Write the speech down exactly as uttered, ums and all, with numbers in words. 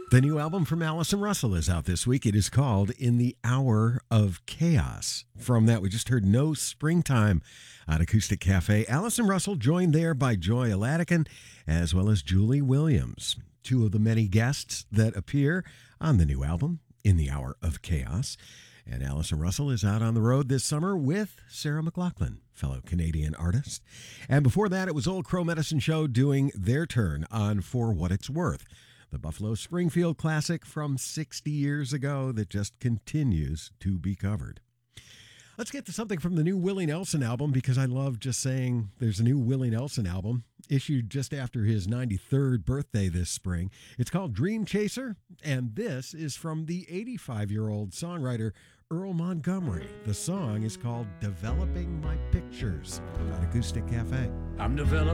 The new album from Allison Russell is out this week. It is called In the Hour of Chaos. From that, we just heard No Springtime at Acoustic Cafe. Allison Russell joined there by Joy Aladican as well as Julie Williams, two of the many guests that appear on the new album, In the Hour of Chaos. And Allison Russell is out on the road this summer with Sarah McLachlan, fellow Canadian artist. And before that, it was Old Crow Medicine Show doing their turn on For What It's Worth, the Buffalo Springfield classic from sixty years ago that just continues to be covered. Let's get to something from the new Willie Nelson album, because I love just saying there's a new Willie Nelson album issued just after his ninety-third birthday this spring. It's called Dream Chaser, and this is from the eighty-five-year-old songwriter Earl Montgomery. The song is called Developing My Pictures at Acoustic Cafe. I'm developing